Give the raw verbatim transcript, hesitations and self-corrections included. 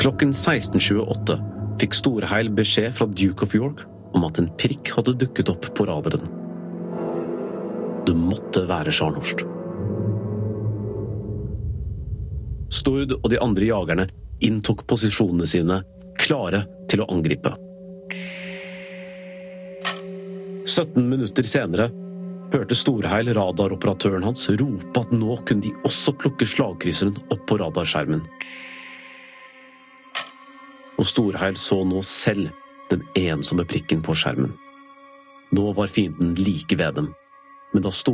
Klokken seksten tjueåtte fikk Storheil beskjed fra Duke of York om at en prikk hadde dukket opp på radaren. Det måtte være Scharnhorst. Stord og de andre jagerne inntok posisjonene sine, klare til å angripe. sytten minutter senere hørte Storheil radaroperatøren hans rope at nå kunne de også plukke slagkrysseren opp på radarskjermen. Og Storheil så nå selv den ensomme prikken på skjermen. Nå var fienden like ved dem, men da Storheil